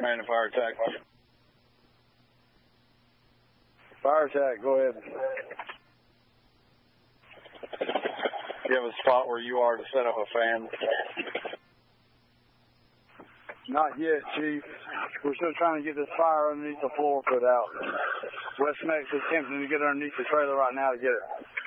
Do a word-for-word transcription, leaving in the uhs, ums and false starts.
command to fire attack. Fire attack, go ahead. You have a spot where you are to set up a fan? Not yet, Chief. We're still trying to get this fire underneath the floor put out. West Mex is attempting to get underneath the trailer right now to get it.